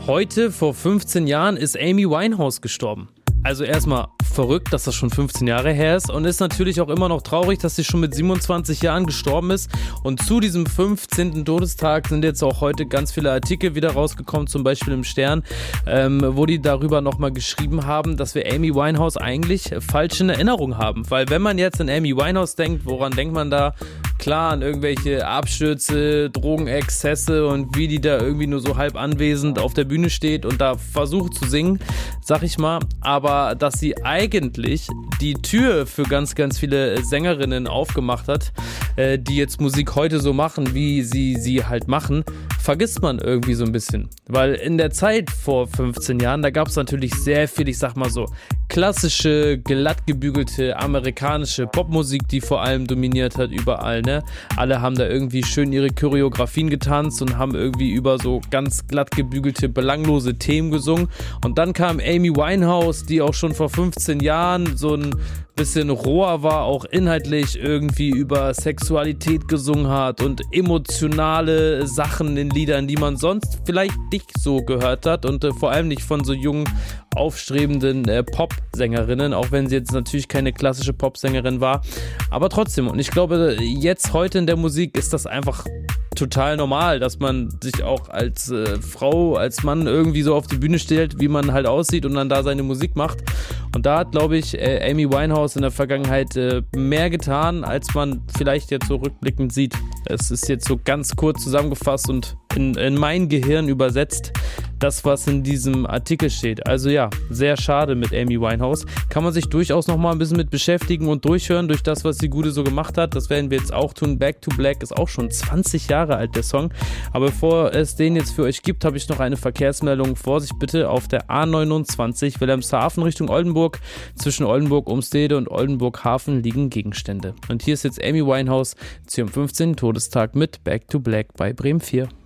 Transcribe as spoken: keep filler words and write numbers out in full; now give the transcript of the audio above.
Heute, vor fünfzehn Jahren, ist Amy Winehouse gestorben. Also erstmal verrückt, dass das schon fünfzehn Jahre her ist, und ist natürlich auch immer noch traurig, dass sie schon mit siebenundzwanzig Jahren gestorben ist. Und zu diesem fünfzehnten Todestag sind jetzt auch heute ganz viele Artikel wieder rausgekommen, zum Beispiel im Stern, ähm, wo die darüber nochmal geschrieben haben, dass wir Amy Winehouse eigentlich falsch in Erinnerung haben. Weil wenn man jetzt an Amy Winehouse denkt, woran denkt man da? Klar, an irgendwelche Abstürze, Drogenexzesse und wie die da irgendwie nur so halb anwesend auf der Bühne steht und da versucht zu singen, sag ich mal. Aber dass sie eigentlich die Tür für ganz, ganz viele Sängerinnen aufgemacht hat, äh, die jetzt Musik heute so machen, wie sie sie halt machen, vergisst man irgendwie so ein bisschen. Weil in der Zeit vor fünfzehn Jahren, da gab es natürlich sehr viel, ich sag mal so, klassische, glatt gebügelte amerikanische Popmusik, die vor allem dominiert hat überall, ne? Alle haben da irgendwie schön ihre Choreografien getanzt und haben irgendwie über so ganz glatt gebügelte, belanglose Themen gesungen. Und dann kam Amy Winehouse, die auch schon vor fünfzehn Jahren so ein bisschen roher war, auch inhaltlich irgendwie über Sexualität gesungen hat und emotionale Sachen in Liedern, die man sonst vielleicht nicht so gehört hat, und äh, vor allem nicht von so jungen, aufstrebenden äh, Popsängerinnen, auch wenn sie jetzt natürlich keine klassische Popsängerin war, aber trotzdem. Und ich glaube, jetzt heute in der Musik ist das einfach total normal, dass man sich auch als äh, Frau, als Mann irgendwie so auf die Bühne stellt, wie man halt aussieht und dann da seine Musik macht. Und da hat, glaube ich, äh, Amy Winehouse in der Vergangenheit äh, mehr getan, als man vielleicht jetzt so rückblickend sieht. Es ist jetzt so ganz kurz zusammengefasst und in, in mein Gehirn übersetzt, das, was in diesem Artikel steht. Also ja, sehr schade mit Amy Winehouse. Kann man sich durchaus nochmal ein bisschen mit beschäftigen und durchhören durch das, was die Gute so gemacht hat. Das werden wir jetzt auch tun. Back to Black ist auch schon zwanzig Jahre alt, der Song. Aber bevor es den jetzt für euch gibt, habe ich noch eine Verkehrsmeldung. Vorsicht bitte auf der A neunundzwanzig Wilhelmshaven Richtung Oldenburg. Zwischen Oldenburg-Umstede und Oldenburg-Hafen liegen Gegenstände. Und hier ist jetzt Amy Winehouse zu ihrem fünfzehnten Todestag mit Back to Black bei Bremen vier.